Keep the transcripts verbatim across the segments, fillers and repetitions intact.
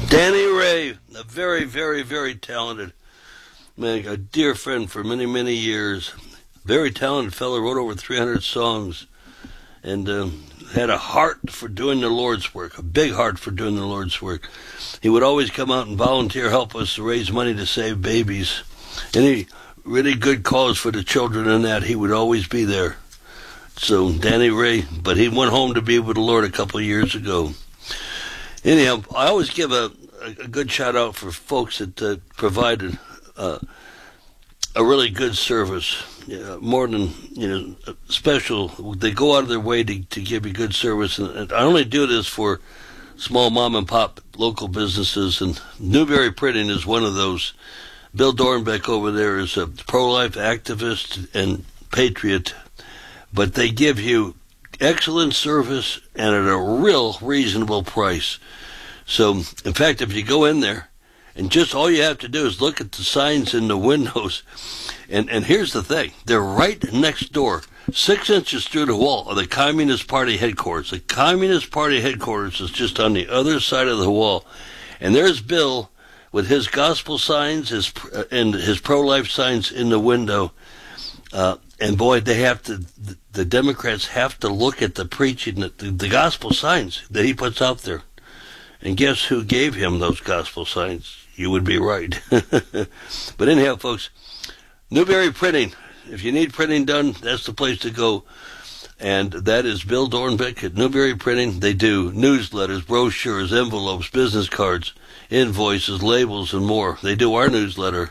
Danny Ray, a very, very, very talented man, a dear friend for many, many years. Very talented fellow, wrote over three hundred songs, and um, had a heart for doing the Lord's work, a big heart for doing the Lord's work. He would always come out and volunteer, help us to raise money to save babies. Any really good cause for the children and that, he would always be there. So, Danny Ray, but he went home to be with the Lord a couple of years ago. Anyhow, I always give a, a good shout out for folks that uh, provided uh, a really good service. Yeah, more than, you know, special. They go out of their way to, to give you good service. And I only do this for small mom and pop local businesses, and Newberry Printing is one of those. Bill Dornbeck over there is a pro-life activist and patriot, but they give you excellent service and at a real reasonable price. So, in fact, if you go in there, and just all you have to do is look at the signs in the windows, and, and here's the thing, they're right next door, six inches through the wall of the Communist Party headquarters. The Communist Party headquarters is just on the other side of the wall, and there's Bill with his gospel signs his uh, and his pro-life signs in the window. Uh, and boy, they have to, the, the Democrats have to look at the preaching, the, the gospel signs that he puts out there. And guess who gave him those gospel signs? You would be right. But anyhow, folks, Newberry Printing. If you need printing done, that's the place to go. And that is Bill Dornbeck at Newberry Printing. They do newsletters, brochures, envelopes, business cards, invoices, labels, and more. They do our newsletter.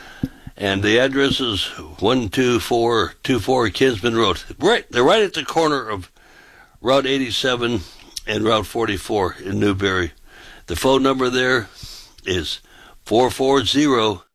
And the address is one two four two four Kinsman Road. Right, they're right at the corner of Route eighty-seven and Route forty-four in Newberry. The phone number there is four four zero